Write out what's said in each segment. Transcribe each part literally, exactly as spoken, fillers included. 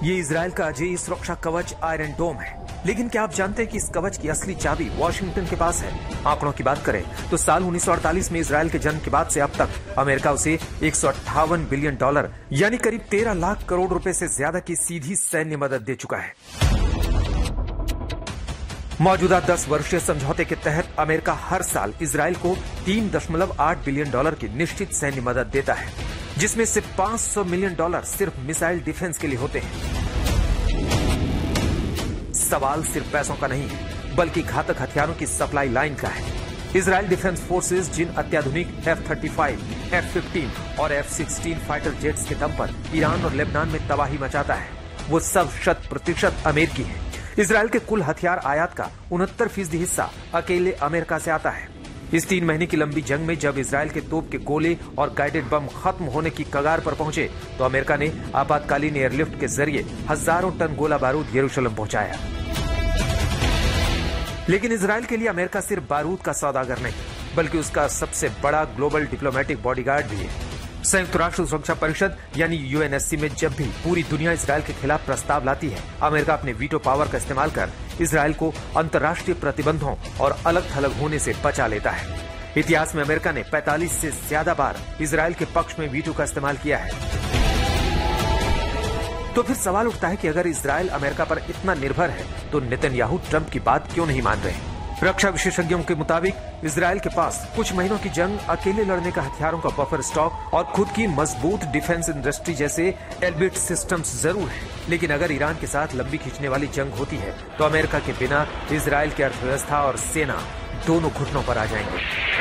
ये इजराइल का अजय सुरक्षा कवच आयरन डोम है। लेकिन क्या आप जानते हैं कि इस कवच की असली चाबी वॉशिंगटन के पास है? आंकड़ों की बात करें तो साल उन्नीस सौ अड़तालीस में इजराइल के जन्म के बाद से अब तक अमेरिका उसे एक सौ अट्ठावन बिलियन डॉलर यानी करीब तेरह लाख करोड़ रुपए से ज्यादा की सीधी सैन्य मदद दे चुका है। मौजूदा दस वर्षीय समझौते के तहत अमेरिका हर साल इजराइल को तीन दशमलव आठ बिलियन डॉलर की निश्चित सैन्य मदद देता है, जिसमें से पांच सौ मिलियन डॉलर सिर्फ मिसाइल डिफेंस के लिए होते हैं। सवाल सिर्फ पैसों का नहीं है, बल्कि घातक हथियारों की सप्लाई लाइन का है। इजराइल डिफेंस फोर्सेज जिन अत्याधुनिक F thirty five, F fifteen और एफ सिक्सटीन फाइटर जेट्स के दम पर ईरान और लेबनान में तबाही मचाता है, वो सब शत प्रतिशत अमेरिकी है। इजराइल के कुल हथियार आयात का उनहत्तर फीसदी हिस्सा अकेले अमेरिका से आता है। इस तीन महीने की लंबी जंग में जब इजराइल के तोप के गोले और गाइडेड बम खत्म होने की कगार पर पहुंचे तो अमेरिका ने आपातकालीन एयरलिफ्ट के जरिए हजारों टन गोला बारूद यरूशलेम पहुंचाया। लेकिन इजराइल के लिए अमेरिका सिर्फ बारूद का सौदागर नहीं, बल्कि उसका सबसे बड़ा ग्लोबल डिप्लोमेटिक बॉडीगार्ड भी है। संयुक्त राष्ट्र सुरक्षा परिषद यानी यूएनएससी में जब भी पूरी दुनिया इजराइल के खिलाफ प्रस्ताव लाती है, अमेरिका अपने वीटो पावर का इस्तेमाल कर इजराइल को अंतर्राष्ट्रीय प्रतिबंधों और अलग थलग होने से बचा लेता है। इतिहास में अमेरिका ने पैंतालीस से ज्यादा बार इजराइल के पक्ष में वीटो का इस्तेमाल किया है। तो फिर सवाल उठता है कि अगर इजराइल अमेरिका पर इतना निर्भर है तो नेतन्याहू ट्रंप की बात क्यों नहीं मान रहे? रक्षा विशेषज्ञों के मुताबिक इजराइल के पास कुछ महीनों की जंग अकेले लड़ने का हथियारों का बफर स्टॉक और खुद की मजबूत डिफेंस इंडस्ट्री जैसे एल्बिट सिस्टम्स जरूर है। लेकिन अगर ईरान के साथ लंबी खींचने वाली जंग होती है तो अमेरिका के बिना इजराइल की अर्थव्यवस्था और सेना दोनों घुटनों पर आ जाएंगे।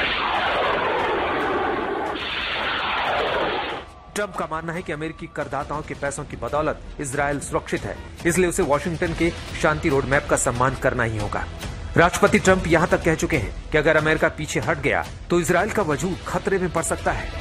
ट्रंप का मानना है कि अमेरिकी करदाताओं के पैसों की बदौलत इजराइल सुरक्षित है, इसलिए उसे वॉशिंगटन के शांति रोड मैप का सम्मान करना ही होगा। राष्ट्रपति ट्रंप यहां तक कह चुके हैं कि अगर अमेरिका पीछे हट गया तो इजराइल का वजूद खतरे में पड़ सकता है।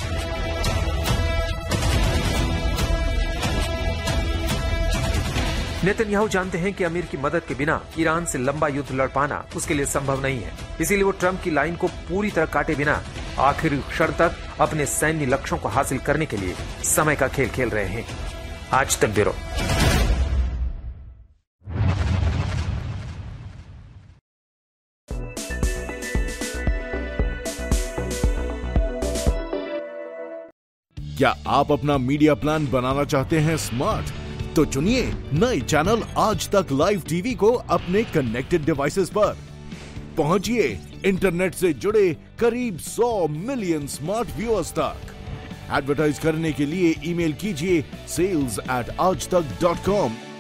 नेतन्याहू जानते हैं कि अमेरिकी मदद के बिना ईरान से लंबा युद्ध लड़ पाना उसके लिए संभव नहीं है, इसीलिए वो ट्रंप की लाइन को पूरी तरह काटे बिना आखिरी क्षण तक अपने सैन्य लक्ष्यों को हासिल करने के लिए समय का खेल खेल रहे हैं। आज तक ब्यूरो। क्या आप अपना मीडिया प्लान बनाना चाहते हैं स्मार्ट? तो चुनिए नए चैनल आज तक लाइव टीवी को अपने कनेक्टेड डिवाइसेस पर। पहुंचिए इंटरनेट से जुड़े करीब सौ मिलियन स्मार्ट व्यूअर्स तक। एडवर्टाइज करने के लिए ईमेल कीजिए सेल्स एट आज तक डॉट कॉम